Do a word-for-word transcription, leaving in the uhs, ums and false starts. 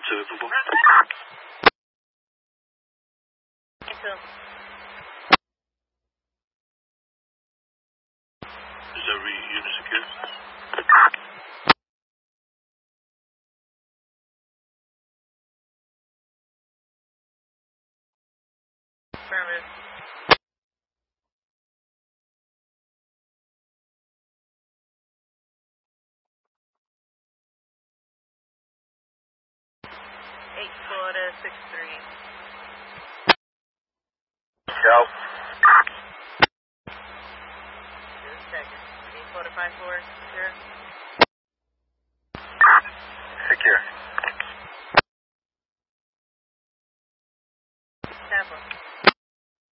Pacific four. Is every unit secure? Affirmative. Eight Florida six three. Go. Just a second. Eight Florida five four. Sure.